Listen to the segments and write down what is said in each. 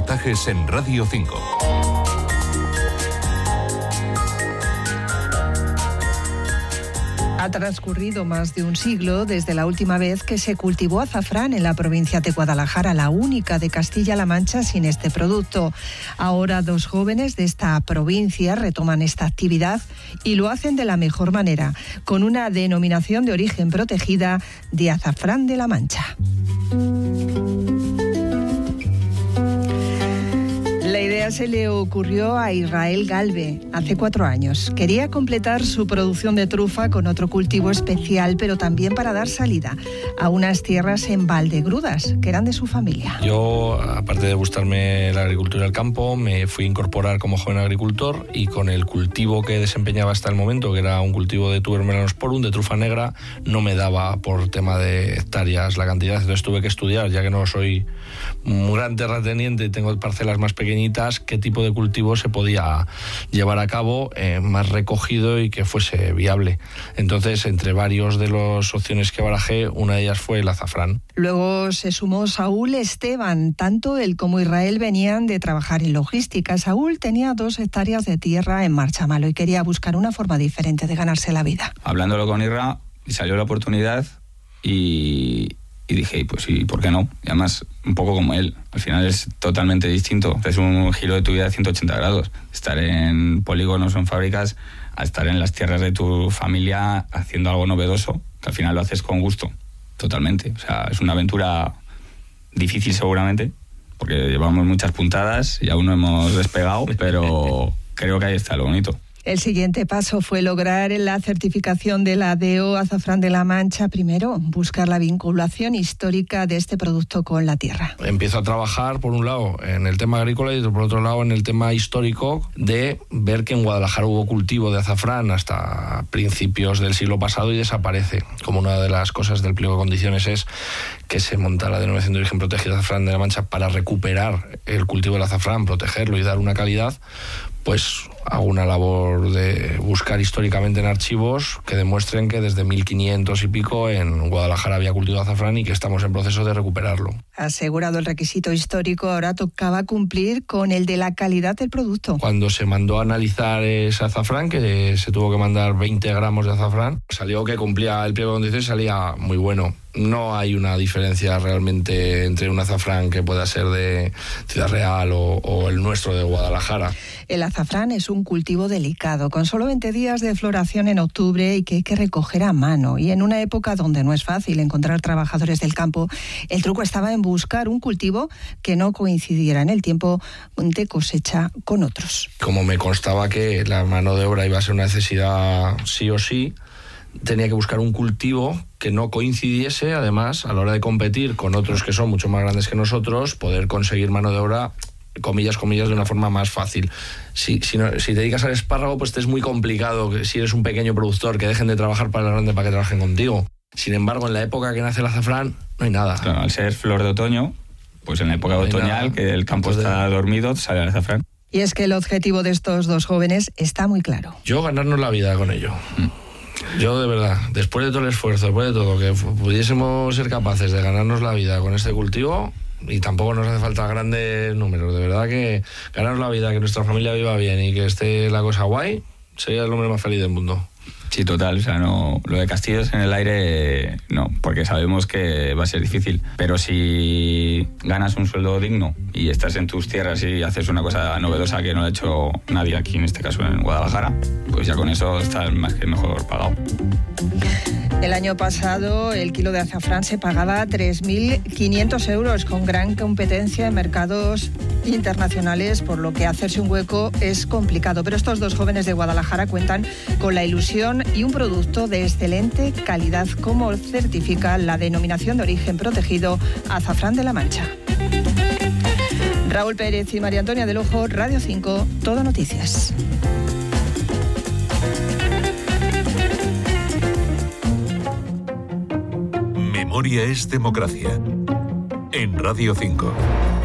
reportajes en Radio 5. Ha transcurrido más de un siglo desde la última vez que se cultivó azafrán en la provincia de Guadalajara, la única de Castilla-La Mancha sin este producto. Ahora 2 jóvenes de esta provincia retoman esta actividad y lo hacen de la mejor manera, con una denominación de origen protegida de azafrán de la Mancha. La idea se le ocurrió a Israel Galve hace 4 años. Quería completar su producción de trufa con otro cultivo especial, pero también para dar salida a unas tierras en Valdegrudas, que eran de su familia. Yo, aparte de gustarme la agricultura del campo, me fui a incorporar como joven agricultor y con el cultivo que desempeñaba hasta el momento, que era un cultivo de tuber melanosporum, de trufa negra, no me daba por tema de hectáreas la cantidad. Entonces tuve que estudiar, ya que no soy un gran terrateniente y tengo parcelas más pequeñitas, qué tipo de cultivo se podía llevar a cabo más recogido y que fuese viable. Entonces, entre varios de las opciones que barajé, una de ellas fue el azafrán. Luego se sumó Saúl Esteban. Tanto él como Israel venían de trabajar en logística. Saúl tenía 2 hectáreas de tierra en Marchamalo y quería buscar una forma diferente de ganarse la vida. Hablándolo con Isra, salió la oportunidad y dije, pues sí, ¿por qué no? Y además, un poco como él. Al final es totalmente distinto. Es un giro de tu vida de 180 grados. Estar en polígonos o en fábricas a estar en las tierras de tu familia haciendo algo novedoso, que al final lo haces con gusto. Totalmente. O sea, es una aventura difícil seguramente, porque llevamos muchas puntadas y aún no hemos despegado, pero creo que ahí está lo bonito. El siguiente paso fue lograr la certificación de la DO Azafrán de la Mancha. Primero, buscar la vinculación histórica de este producto con la tierra. Empiezo a trabajar, por un lado, en el tema agrícola y por otro lado, en el tema histórico, de ver que en Guadalajara hubo cultivo de azafrán hasta principios del siglo pasado y desaparece. Como una de las cosas del pliego de condiciones es que se monta la denominación de origen protegida de azafrán de la Mancha para recuperar el cultivo del azafrán, protegerlo y dar una calidad. Pues hago una labor de buscar históricamente en archivos que demuestren que desde 1500 y pico en Guadalajara había cultivo de azafrán y que estamos en proceso de recuperarlo. Asegurado el requisito histórico, ahora tocaba cumplir con el de la calidad del producto. Cuando se mandó a analizar ese azafrán, que se tuvo que mandar 20 gramos de azafrán, salió que cumplía el pliego de condiciones, salía muy bueno. No hay una diferencia realmente entre un azafrán que pueda ser de Ciudad Real o el nuestro de Guadalajara. El azafrán es un cultivo delicado, con solo 20 días de floración en octubre y que hay que recoger a mano. Y en una época donde no es fácil encontrar trabajadores del campo, el truco estaba en buscar un cultivo que no coincidiera en el tiempo de cosecha con otros. Como me constaba que la mano de obra iba a ser una necesidad sí o sí, tenía que buscar un cultivo que no coincidiese, además, a la hora de competir con otros que son mucho más grandes que nosotros, poder conseguir mano de obra, comillas, de una forma más fácil. Si te dedicas al espárrago, pues te es muy complicado, que si eres un pequeño productor, que dejen de trabajar para el grande para que trabajen contigo. Sin embargo, en la época que nace el azafrán, no hay nada. Claro, al ser flor de otoño, pues en la época otoñal, nada, que el campo está dormido, sale el azafrán. Y es que el objetivo de estos 2 jóvenes está muy claro. Yo ganarnos la vida con ello. Yo, de verdad, después de todo el esfuerzo, después de todo, que pudiésemos ser capaces de ganarnos la vida con este cultivo, y tampoco nos hace falta grandes números, de verdad que ganarnos la vida, que nuestra familia viva bien y que esté la cosa guay, sería el hombre más feliz del mundo. Sí, total, o sea, no, lo de castillos en el aire no, porque sabemos que va a ser difícil, pero si ganas un sueldo digno y estás en tus tierras y haces una cosa novedosa que no lo ha hecho nadie aquí, en este caso en Guadalajara, pues ya con eso estás más que mejor pagado. El año pasado el kilo de azafrán se pagaba 3.500 euros, con gran competencia en mercados internacionales, por lo que hacerse un hueco es complicado. Pero estos 2 jóvenes de Guadalajara cuentan con la ilusión y un producto de excelente calidad, como certifica la denominación de origen protegido Azafrán de la Mancha. Raúl Pérez y María Antonia del Ojo, Radio 5, Todo Noticias. Memoria es democracia. En Radio 5.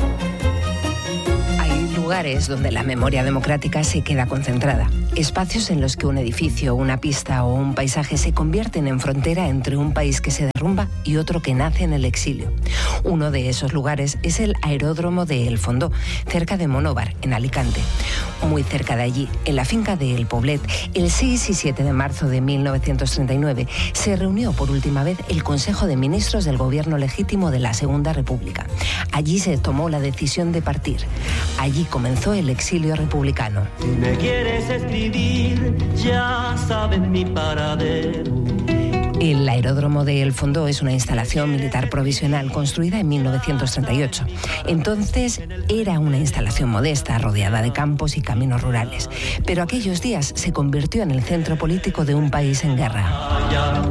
Hay lugares donde la memoria democrática se queda concentrada. Espacios en los que un edificio, una pista o un paisaje se convierten en frontera entre un país que se derrumba derrumba y otro que nace en el exilio. Uno de esos lugares es el aeródromo de El Fondó, cerca de Monóvar, en Alicante. Muy cerca de allí, en la finca de El Poblet, el 6 y 7 de marzo de 1939, se reunió por última vez el Consejo de Ministros del Gobierno legítimo de la Segunda República. Allí se tomó la decisión de partir. Allí comenzó el exilio republicano. Si me quieres escribir, ya saben mi paradero. El aeródromo de El Fondó es una instalación militar provisional construida en 1938. Entonces era una instalación modesta, rodeada de campos y caminos rurales. Pero aquellos días se convirtió en el centro político de un país en guerra.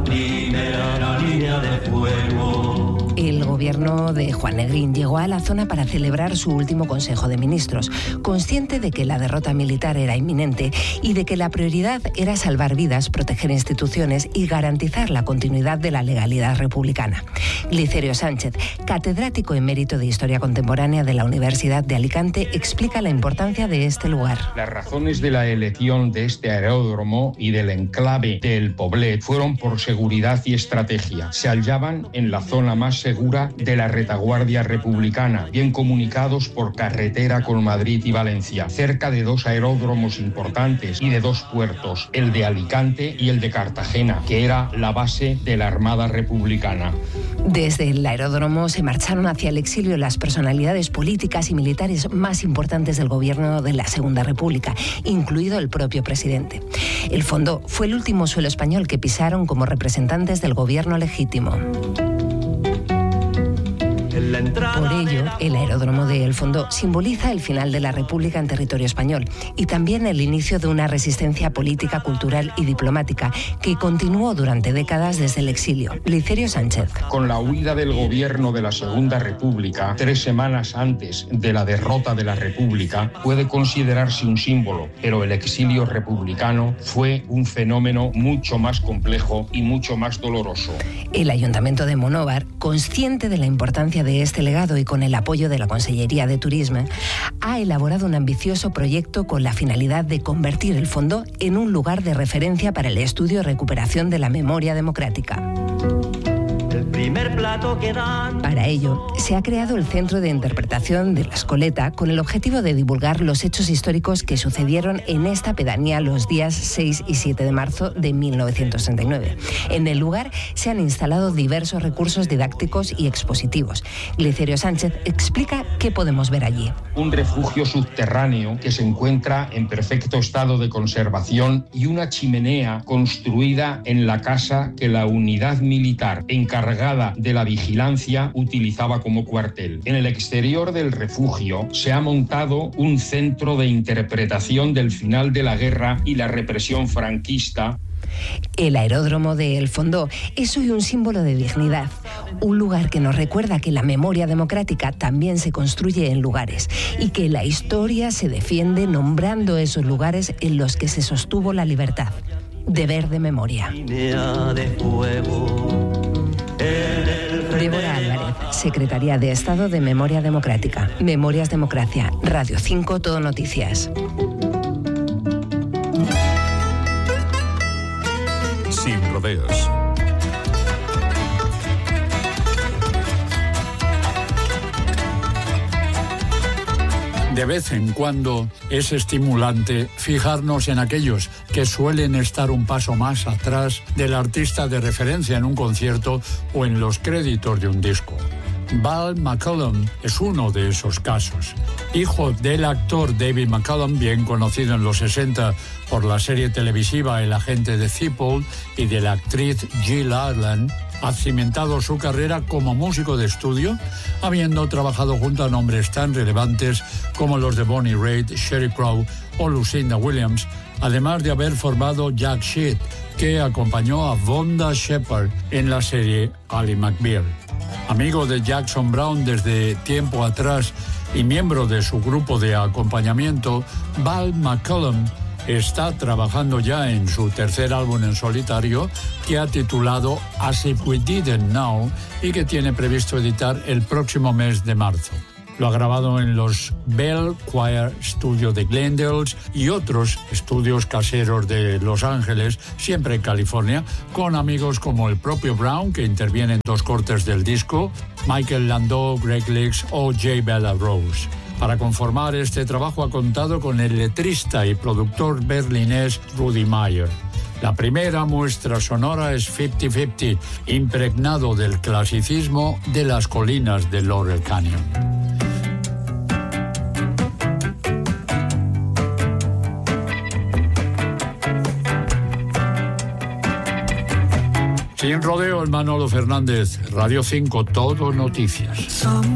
El gobierno de Juan Negrín llegó a la zona para celebrar su último Consejo de Ministros, consciente de que la derrota militar era inminente y de que la prioridad era salvar vidas, proteger instituciones y garantizar la continuidad de la legalidad republicana. Glicerio Sánchez, catedrático emérito de Historia Contemporánea de la Universidad de Alicante, explica la importancia de este lugar. Las razones de la elección de este aeródromo y del enclave de El Poblet fueron por seguridad y estrategia. Se hallaban en la zona más segura de la retaguardia republicana, bien comunicados por carretera con Madrid y Valencia, cerca de dos aeródromos importantes y de dos puertos, el de Alicante y el de Cartagena, que era la base de la Armada Republicana. Desde el aeródromo se marcharon hacia el exilio las personalidades políticas y militares más importantes del gobierno de la Segunda República, incluido el propio presidente. El Fondó fue el último suelo español que pisaron como representantes del gobierno legítimo. Por ello, el aeródromo de El Fondó simboliza el final de la República en territorio español y también el inicio de una resistencia política, cultural y diplomática que continuó durante décadas desde el exilio. Glicerio Sánchez. Con la huida del gobierno de la Segunda República, 3 semanas antes de la derrota de la República, puede considerarse un símbolo, pero el exilio republicano fue un fenómeno mucho más complejo y mucho más doloroso. El Ayuntamiento de Monóvar, consciente de la importancia de este legado y con el apoyo de la Consellería de Turismo, ha elaborado un ambicioso proyecto con la finalidad de convertir el Fondó en un lugar de referencia para el estudio y recuperación de la memoria democrática. Para ello, se ha creado el Centro de Interpretación de la Escoleta con el objetivo de divulgar los hechos históricos que sucedieron en esta pedanía los días 6 y 7 de marzo de 1939. En el lugar se han instalado diversos recursos didácticos y expositivos. Glicerio Sánchez explica qué podemos ver allí. Un refugio subterráneo que se encuentra en perfecto estado de conservación y una chimenea construida en la casa que la unidad militar encargada de la vigilancia utilizaba como cuartel. En el exterior del refugio se ha montado un centro de interpretación del final de la guerra y la represión franquista. El aeródromo de El Fondó es hoy un símbolo de dignidad, un lugar que nos recuerda que la memoria democrática también se construye en lugares y que la historia se defiende nombrando esos lugares en los que se sostuvo la libertad. Deber de memoria. Débora Álvarez, Secretaría de Estado de Memoria Democrática. Memorias Democracia, Radio 5, Todo Noticias. Sin rodeos. De vez en cuando es estimulante fijarnos en aquellos que suelen estar un paso más atrás del artista de referencia en un concierto o en los créditos de un disco. Val McCallum es uno de esos casos. Hijo del actor David McCallum, bien conocido en los 60 por la serie televisiva El agente de Thibault, y de la actriz Jill Ireland, ha cimentado su carrera como músico de estudio, habiendo trabajado junto a nombres tan relevantes como los de Bonnie Raitt, Sheryl Crow o Lucinda Williams, además de haber formado Jack Sheet, que acompañó a Vonda Shepard en la serie Ally McBeal. Amigo de Jackson Browne desde tiempo atrás y miembro de su grupo de acompañamiento, Val McCallum está trabajando ya en su tercer álbum en solitario, que ha titulado As If We Didn't Know, y que tiene previsto editar el próximo mes de marzo. Lo ha grabado en los Bell Choir Studio de Glendale y otros estudios caseros de Los Ángeles, siempre en California, con amigos como el propio Brown, que interviene en 2 cortes del disco, Michael Landau, Greg Licks o J. Bella Rose. Para conformar este trabajo ha contado con el letrista y productor berlinés Rudy Meyer. La primera muestra sonora es 50-50, impregnado del clasicismo de las colinas de Laurel Canyon. Sin rodeo, el Manolo Fernández, Radio 5, Todo Noticias.